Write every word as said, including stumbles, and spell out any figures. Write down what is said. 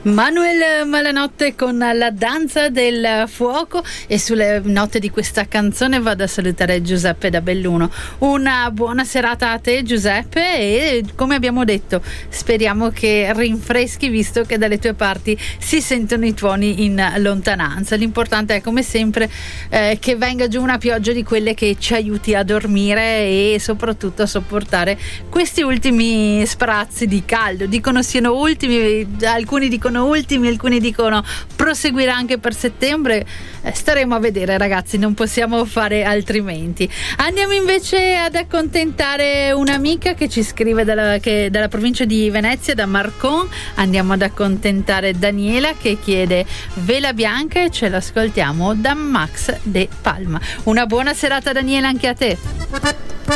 Manuel Malanotte con la danza del fuoco, e sulle note di questa canzone vado a salutare Giuseppe da Belluno. Una buona serata a te, Giuseppe, e come abbiamo detto speriamo che rinfreschi, visto che dalle tue parti si sentono i tuoni in lontananza. L'importante è come sempre eh, che venga giù una pioggia di quelle che ci aiuti a dormire e soprattutto a sopportare questi ultimi sprazzi di caldo. Dicono siano ultimi, alcuni dicono ultimi, alcuni dicono proseguirà anche per settembre. Eh, staremo a vedere, ragazzi, non possiamo fare altrimenti. Andiamo invece ad accontentare un'amica che ci scrive dalla, che, dalla provincia di Venezia, da Marcon. Andiamo ad accontentare Daniela che chiede Vela Bianca e ce l'ascoltiamo da Max De Palma. Una buona serata, Daniela, anche a te.